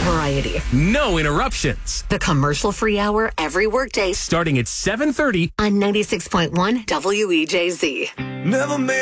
variety. No interruptions. The commercial-free hour every workday Starting at 7:30 on 96.1 WEJZ. Never made